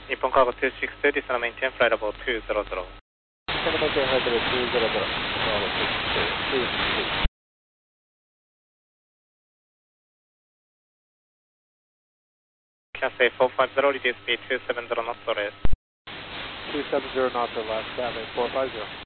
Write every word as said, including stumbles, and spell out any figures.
Nippon Cargo two six two, this is maintain flight level two zero zero. Maintain flight level two zero zero. Bravo six two, two six. Cathay four five zero, reduce speed two seven zero knots to rest. two seven zero knots or less, Cathay four five zero.